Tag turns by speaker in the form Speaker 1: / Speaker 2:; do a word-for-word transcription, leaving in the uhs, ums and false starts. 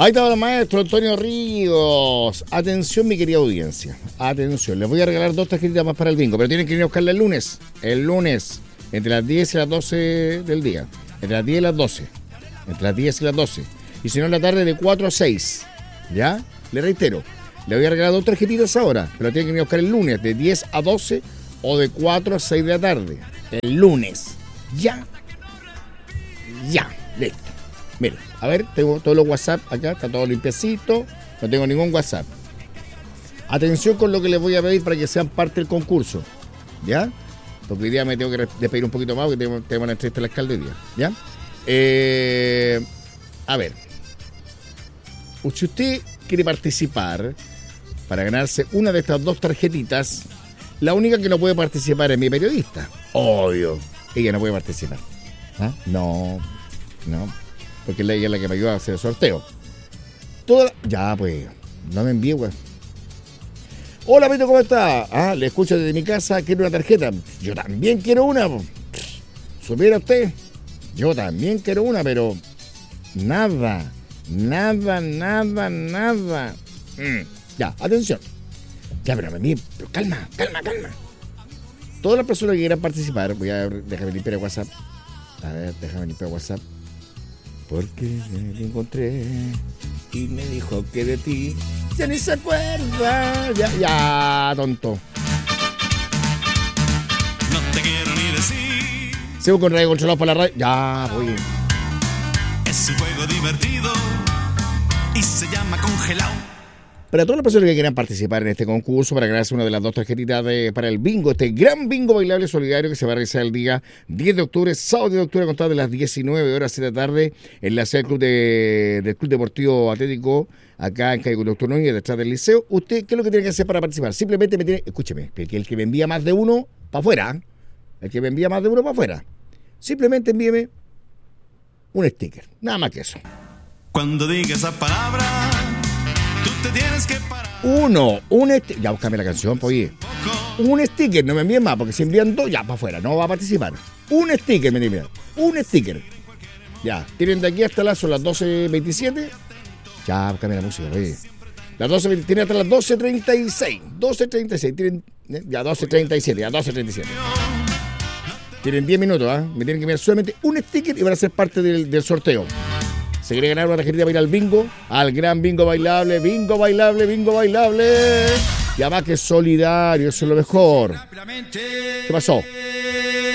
Speaker 1: Ahí estaba el maestro Antonio Ríos. Atención, mi querida audiencia. Atención, les voy a regalar dos tarjetitas más para el bingo, pero tienen que ir a buscarla el lunes. El lunes, entre las diez y las doce del día. Entre las diez y las doce. Entre las diez y las doce. Y si no, en la tarde de cuatro a seis. ¿Ya? Le reitero, le voy a regalar dos tarjetitas ahora, pero tienen que ir a buscar el lunes, de diez a doce o de cuatro a seis de la tarde. El lunes. Ya. Ya. Listo. Mire, a ver, tengo todos los WhatsApp acá, está todo limpiecito, no tengo ningún WhatsApp. Atención con lo que les voy a pedir para que sean parte del concurso, ¿ya? Porque hoy día me tengo que despedir un poquito más, porque tenemos, tenemos una entrevista al alcalde hoy día, ¿ya? Eh, a ver, si usted quiere participar para ganarse una de estas dos tarjetitas, la única que no puede participar es mi periodista, obvio, ella no puede participar. ¿Ah? No, no. Porque ella es la que me ayuda a hacer el sorteo. Toda la... Ya, pues, no me envíe, güey. Hola, Pito, ¿cómo está? Ah, le escucho desde mi casa, quiero una tarjeta. Yo también quiero una. ¿Supiera usted? Yo también quiero una, pero nada, nada, nada, nada. Mm. Ya, atención. Ya, pero me envíe, pero calma, calma, calma. Todas las personas que quieran participar, voy a déjame limpiar el WhatsApp. A ver, déjame limpiar el WhatsApp. Porque te encontré y me dijo que de ti ya ni se acuerda. Ya, ya, tonto.
Speaker 2: No te quiero ni decir.
Speaker 1: Sigo con radio controlado por la radio. Ya, voy.
Speaker 2: Es un juego divertido y se llama Congelado.
Speaker 1: Para todas las personas que quieran participar en este concurso, para ganarse una de las dos tarjetitas de, para el bingo, este gran bingo bailable solidario que se va a realizar el día diez de octubre, sábado diez de octubre, a contar de las diecinueve horas de la tarde, en la sede del Club, de, del Club Deportivo Atlético, acá en calle Doctor Núñez, detrás del liceo. ¿Usted qué es lo que tiene que hacer para participar? Simplemente me tiene, escúcheme, que el que me envía más de uno, para afuera, el que me envía más de uno, para afuera. Simplemente envíeme un sticker, nada más que eso.
Speaker 2: Cuando diga esa palabra, tú te tienes que parar.
Speaker 1: Uno, un sticker. Ya, búscame la canción, pues oye. Un sticker, no me envíen más, porque si envían dos, ya, para afuera, no va a participar. Un sticker, me envían. Un sticker. Ya, tienen de aquí hasta las, son las doce veintisiete. Ya, búscame la música, oye. Las doce, tienen hasta las doce treinta y seis. doce treinta y seis, tienen, ya, doce treinta y siete, ya, doce treinta y siete. Tienen diez minutos, ¿ah? ¿eh? Me tienen que enviar solamente un sticker y van a ser parte del, del sorteo. Se quiere ganar una tarjetita para ir al bingo, al gran bingo bailable, bingo bailable, bingo bailable. Y además que es solidario, eso es lo mejor. ¿Qué pasó?